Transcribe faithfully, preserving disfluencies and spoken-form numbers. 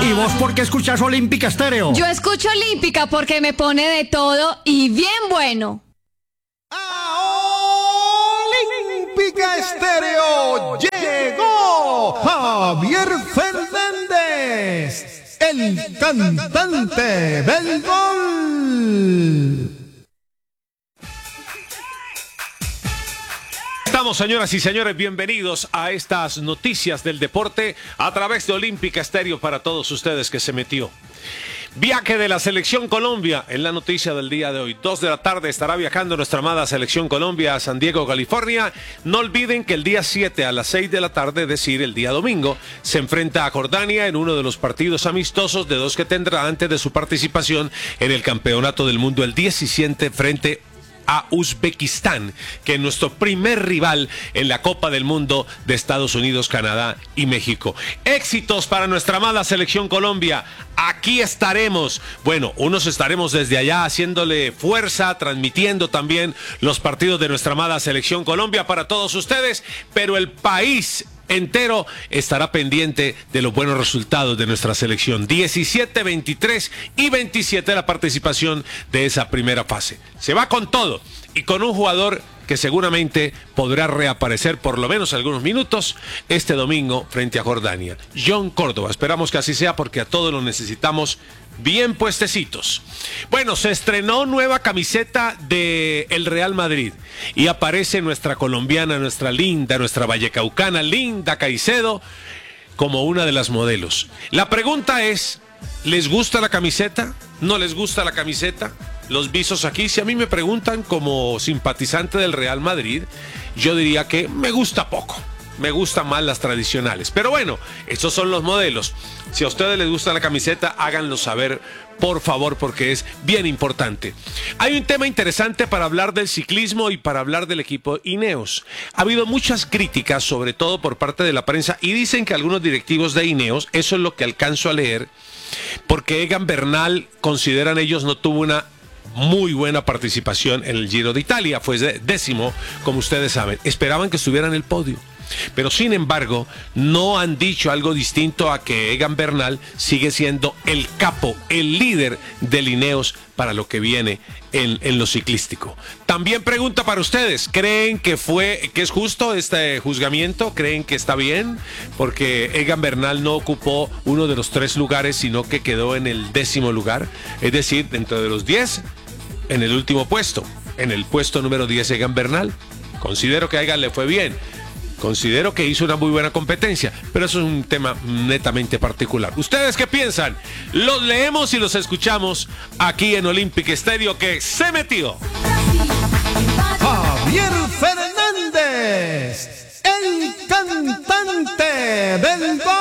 ¿Y vos por qué escuchas Olímpica Estéreo? Yo escucho Olímpica porque me pone de todo y bien bueno. Olímpica Estéreo llegó Javier Fernández, el cantante del gol. Estamos, señoras y señores, bienvenidos a estas noticias del deporte a través de Olímpica Estéreo para todos ustedes que se metió. Viaje de la Selección Colombia en la noticia del día de hoy. Dos de la tarde estará viajando nuestra amada Selección Colombia a San Diego, California. No olviden que el día siete a las seis de la tarde, es decir, el día domingo, se enfrenta a Jordania en uno de los partidos amistosos de dos que tendrá antes de su participación en el Campeonato del Mundo el diecisiete frente a Uzbekistán, que es nuestro primer rival en la Copa del Mundo de Estados Unidos, Canadá y México. Éxitos para nuestra amada Selección Colombia. Aquí estaremos. Bueno, unos estaremos desde allá haciéndole fuerza, transmitiendo también los partidos de nuestra amada Selección Colombia para todos ustedes, pero el país entero estará pendiente de los buenos resultados de nuestra selección. diecisiete, veintitrés y veintisiete la participación de esa primera fase. Se va con todo y con un jugador que seguramente podrá reaparecer por lo menos algunos minutos este domingo frente a Jordania. John Córdoba, esperamos que así sea porque a todos lo necesitamos bien puestecitos. Bueno, se estrenó nueva camiseta de el Real Madrid y aparece nuestra colombiana, nuestra linda, nuestra vallecaucana, Linda Caicedo, como una de las modelos. La pregunta es, ¿les gusta la camiseta? ¿No les gusta la camiseta? Los visos aquí, si a mí me preguntan como simpatizante del Real Madrid, yo diría que me gusta poco. Me gustan más las tradicionales. Pero bueno, estos son los modelos. Si a ustedes les gusta la camiseta, háganlo saber, por favor, porque es bien importante. Hay un tema interesante para hablar del ciclismo y para hablar del equipo Ineos. Ha habido muchas críticas, sobre todo por parte de la prensa, y dicen que algunos directivos de Ineos, eso es lo que alcanzo a leer, porque Egan Bernal, consideran ellos, no tuvo una muy buena participación en el Giro de Italia. Fue décimo, como ustedes saben. Esperaban que estuviera en el podio. Pero sin embargo, no han dicho algo distinto a que Egan Bernal sigue siendo el capo, el líder de Ineos para lo que viene en, en lo ciclístico. También pregunta para ustedes, ¿creen que fue, que es justo este juzgamiento? ¿Creen que está bien? Porque Egan Bernal no ocupó uno de los tres lugares, sino que quedó en el décimo lugar. Es decir, dentro de los diez, en el último puesto. En el puesto número diez, Egan Bernal. Considero que a Egan le fue bien. Considero que hizo una muy buena competencia, pero eso es un tema netamente particular. ¿Ustedes qué piensan? Los leemos y los escuchamos aquí en Olímpica Estéreo, que se metió Javier Fernández, el cantante del gol.